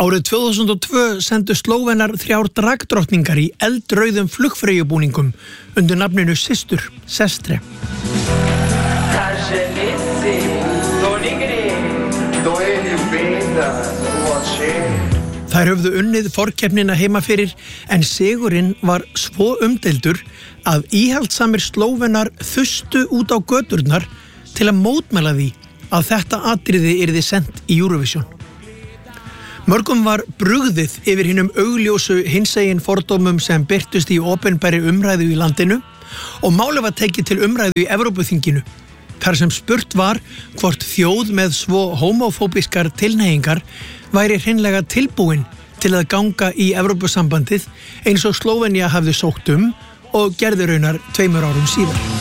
Árið 2002 sendu Slóvenar 3 dragdrottningar í eldrauðum flugfreyjubúningum undir nafninu Systur, Sestre. Þær höfðu unnið forkeppnina heima fyrir en sigurinn var svo umdeildur að íhaldsamir Slóvenar þustu út á göturnar til að mótmæla því að þetta atriði yrði sent í Eurovision. Mörgum var brugðið yfir hinum augljósu hinsegin fordómum sem birtust í opinberri umræðu í landinu og málið var tekið til umræðu í Evrópuþinginu, þar sem spurt var hvort þjóð með svo homofóbískar tilhneigingar væri hreinlega tilbúin til að ganga í Evrópusambandið eins og Slóvenía hafði sótt og gerði raunar 2 árum síðar.